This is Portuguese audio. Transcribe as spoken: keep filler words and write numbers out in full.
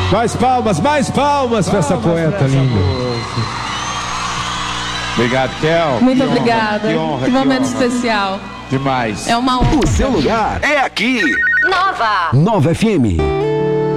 Mais palmas, mais palmas pra essa poeta linda. Obrigado, Kel. Muito que obrigada. Honra, que honra, que momento honra. especial. Demais. É uma honra. O seu lugar é aqui. Nova. Nova F M.